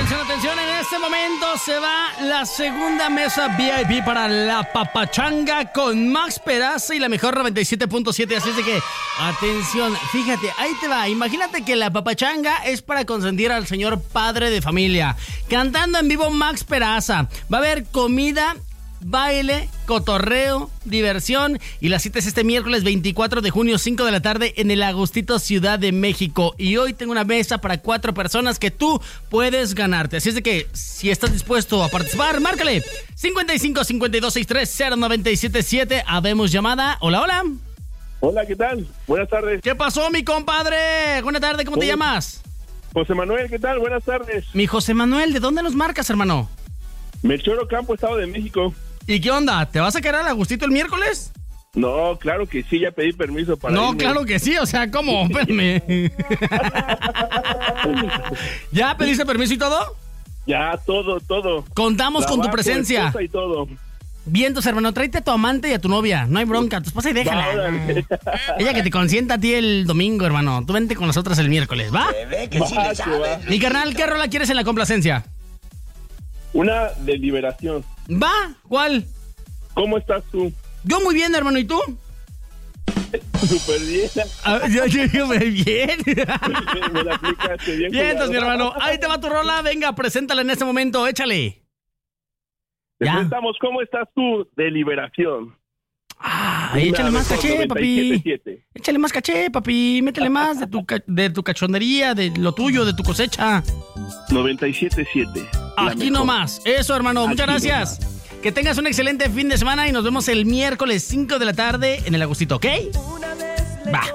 Atención, en este momento se va la segunda mesa VIP para la papachanga con Max Peraza y la mejor 97.7, así es de que, atención, fíjate, ahí te va, imagínate que la papachanga es para consentir al señor padre de familia, cantando en vivo Max Peraza, va a haber comida, baile, cotorreo, diversión y la cita es este miércoles 24 de junio, 5 de la tarde en el Agustito, Ciudad de México. Y hoy tengo una mesa para 4 personas que tú puedes ganarte. Así es de que si estás dispuesto a participar, márcale 55 52 63 0977. Habemos llamada. Hola, hola. Hola, ¿qué tal? Buenas tardes. ¿Qué pasó, mi compadre? Buenas tardes, ¿cómo te llamas? José Manuel, ¿qué tal? Buenas tardes. Mi José Manuel, ¿de dónde nos marcas, hermano? Melchor Ocampo, Estado de México. ¿Y qué onda? ¿Te vas a quedar al Agustito el miércoles? No, claro que sí, ya pedí permiso para No, irme. claro que sí, o sea, ¿cómo? Espérame. ¿Ya pediste permiso y todo? Ya, todo. Contamos con tu Trabajo, presencia. esposa y todo. Vientos, hermano, tráete a tu amante y a tu novia. No hay bronca, tu esposa y déjala. Órale. Ella que te consienta a ti el domingo, hermano. Tú vente con nosotras el miércoles, ¿va? Va. Mi carnal, ¿qué rola quieres en la complacencia? Una de liberación. ¿Va? ¿Cuál? ¿Cómo estás tú? Yo muy bien, hermano, ¿y tú? Súper bien. Yo muy bien. Me la aplicaste bien. Vientos, mi hermano. Ahí te va tu rola. Venga, preséntala en este momento. Échale. Ya. Estamos, ¿cómo estás tú? De liberación. Échale más caché, papi. 97.7. Échale más caché, papi. Métele más de tu cachondería, de lo tuyo, de tu cosecha. 97.7. Aquí nomás. Eso, hermano. Muchas gracias. Que tengas un excelente fin de semana y nos vemos el miércoles 5 de la tarde en el Agustito, ¿ok? Va.